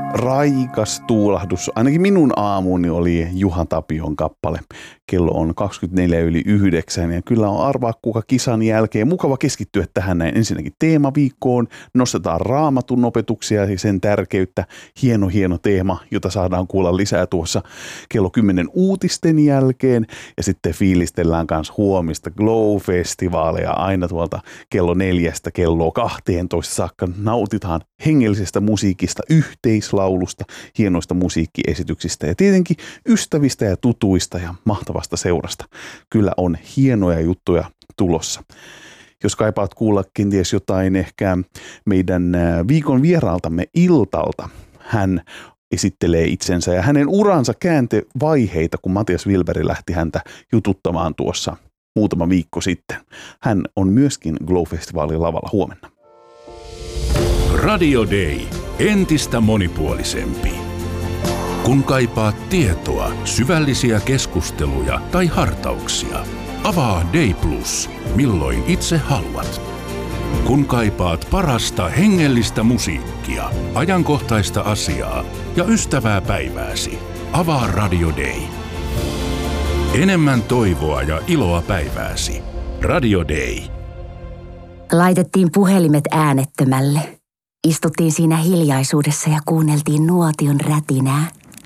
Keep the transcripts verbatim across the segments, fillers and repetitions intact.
Raikas tuulahdus. Ainakin minun aamuni oli Juha Tapion kappale. Kello on kaksikymmentäneljä yli yhdeksän ja kyllä on arvaa kuka kisan jälkeen. Mukava keskittyä tähän näin ensinnäkin teemaviikkoon. Nostetaan Raamatun opetuksia ja sen tärkeyttä. Hieno, hieno teema, jota saadaan kuulla lisää tuossa kello kymmenen uutisten jälkeen. Ja sitten fiilistellään kanssa huomista Glow-festivaaleja aina tuolta kello neljästä kello kahteentoista saakka. Nautitaan hengellisestä musiikista, yhteislaulusta, hienoista musiikkiesityksistä ja tietenkin ystävistä ja tutuista ja mahtavasta seurasta. Kyllä on hienoja juttuja tulossa. Jos kaipaat kuulla kenties jotain ehkä meidän viikon vieraaltamme Iltalta, hän esittelee itsensä ja hänen uransa kääntövaiheita, kun Matias Wilberg lähti häntä jututtamaan tuossa muutama viikko sitten. Hän on myöskin Glow-festivaalin lavalla huomenna. Radio Day. Entistä monipuolisempi. Kun kaipaat tietoa, syvällisiä keskusteluja tai hartauksia, avaa Day Plus, milloin itse haluat. Kun kaipaat parasta hengellistä musiikkia, ajankohtaista asiaa ja ystävää päivääsi, avaa Radio Day. Enemmän toivoa ja iloa päivääsi. Radio Day. Laitettiin puhelimet äänettömälle. Istuttiin siinä hiljaisuudessa ja kuunneltiin nuotion rätinää.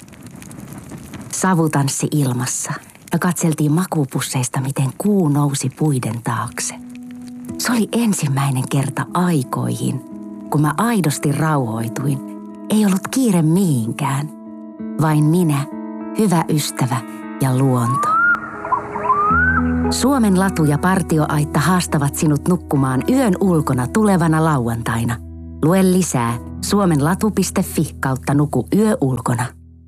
Savu tanssi ilmassa ja katseltiin makuupusseista, miten kuu nousi puiden taakse. Se oli ensimmäinen kerta aikoihin, kun mä aidosti rauhoituin. Ei ollut kiire mihinkään, vain minä, hyvä ystävä ja luonto. Suomen latu ja partioaitta haastavat sinut nukkumaan yön ulkona tulevana lauantaina. Lue lisää suomenlatu piste fi kautta nuku yö ulkona.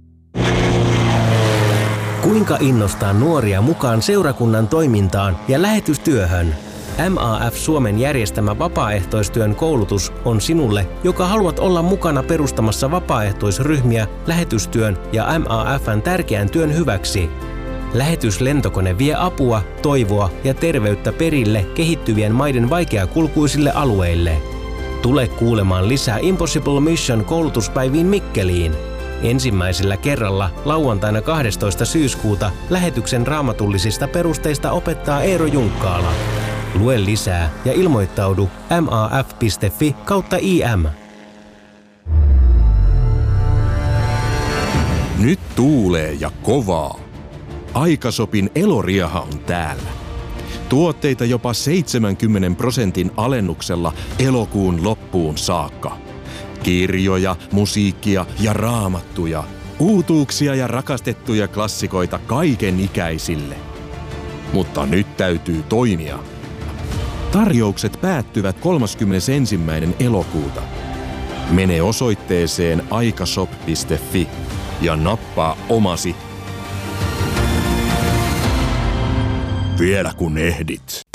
Kuinka innostaa nuoria mukaan seurakunnan toimintaan ja lähetystyöhön? M A F Suomen järjestämä vapaaehtoistyön koulutus on sinulle, joka haluat olla mukana perustamassa vapaaehtoisryhmiä lähetystyön ja M A F:n tärkeän työn hyväksi. Lähetyslentokone vie apua, toivoa ja terveyttä perille kehittyvien maiden vaikeakulkuisille alueille. Tule kuulemaan lisää Impossible Mission koulutuspäiviin Mikkeliin. Ensimmäisellä kerralla lauantaina kahdestoista syyskuuta lähetyksen raamatullisista perusteista opettaa Eero Junkkaala. Lue lisää ja ilmoittaudu maaf piste fi kautta im. Nyt tuulee ja kovaa. Aikasopin eloriaha on täällä. Tuotteita jopa seitsemänkymmenen prosentin alennuksella elokuun loppuun saakka. Kirjoja, musiikkia ja raamattuja. Uutuuksia ja rakastettuja klassikoita kaiken ikäisille. Mutta nyt täytyy toimia. Tarjoukset päättyvät kolmaskymmenesensimmäinen elokuuta. Mene osoitteeseen aikashop piste fi ja nappaa omasi. Vielä kun ehdit.